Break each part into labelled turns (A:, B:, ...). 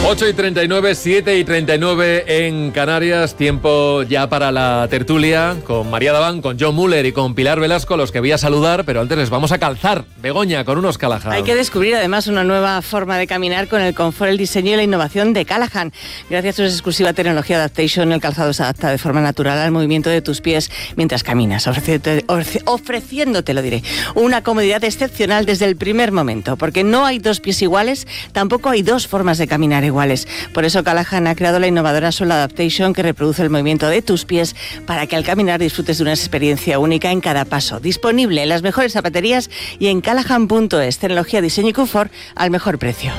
A: 8:39, 7:39 en Canarias. Tiempo ya para la tertulia con María Daván, con John Muller y con Pilar Velasco, los que voy a saludar, pero antes les vamos a calzar. Begoña, con unos Callahan.
B: Hay que descubrir además una nueva forma de caminar con el confort, el diseño y la innovación de Callahan. Gracias a su exclusiva tecnología Adaptation, el calzado se adapta de forma natural al movimiento de tus pies mientras caminas, ofreciéndote, lo diré, una comodidad excepcional desde el primer momento, porque no hay dos pies iguales, tampoco hay dos formas de caminar iguales. Por eso Callahan ha creado la innovadora Sole Adaptation, que reproduce el movimiento de tus pies para que al caminar disfrutes de una experiencia única en cada paso. Disponible en las mejores zapaterías y en callahan.es. Tecnología, diseño y confort al mejor precio.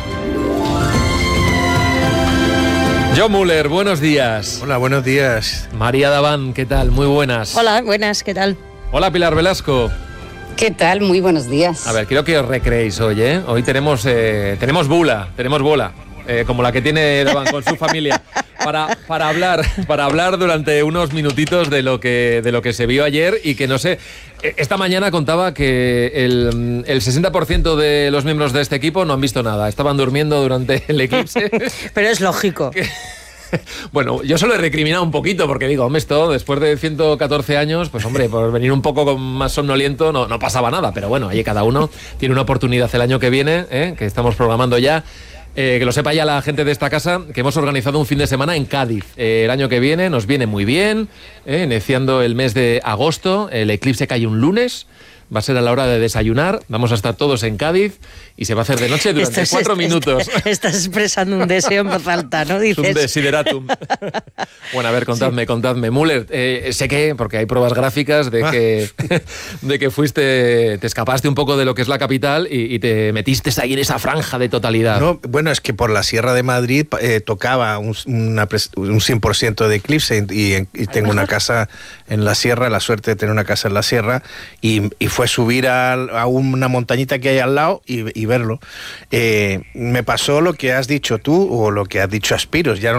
A: John Muller, buenos días.
C: Hola, buenos días.
A: María Daván, ¿qué tal? Muy buenas.
D: Hola, buenas, ¿qué tal?
A: Hola, Pilar Velasco.
D: ¿Qué tal? Muy buenos días.
A: A ver, quiero que os recreéis hoy, ¿eh? Hoy tenemos bola, como la que tiene Daván con su familia, para hablar durante unos minutitos de lo que se vio ayer y que no sé. Esta mañana contaba que el 60% de los miembros de este equipo no han visto nada. Estaban durmiendo durante el eclipse.
D: Pero es lógico.
A: Bueno, yo se lo he recriminado un poquito porque digo, hombre, esto después de 114 años, pues hombre, por venir un poco más somnoliento no pasaba nada. Pero bueno, ahí cada uno tiene una oportunidad el año que viene, que estamos programando ya. Que lo sepa ya la gente de esta casa, que hemos organizado un fin de semana en Cádiz. El año que viene nos viene muy bien, iniciando el mes de agosto. El eclipse cae un lunes. Va a ser a la hora de desayunar, vamos a estar todos en Cádiz y se va a hacer de noche durante 4 minutos.
D: Estás expresando un deseo en voz alta, ¿no? Dices.
A: Un desideratum. Bueno, a ver, contadme. Muller, sé que, porque hay pruebas gráficas de que te escapaste un poco de lo que es la capital y te metiste ahí en esa franja de totalidad.
C: No, bueno, es que por la Sierra de Madrid tocaba un 100% de eclipse y tengo una casa en la Sierra, la suerte de tener una casa en la Sierra y fue subir a una montañita que hay al lado y verlo. Me pasó lo que has dicho tú o lo que has dicho Aspiros, ya no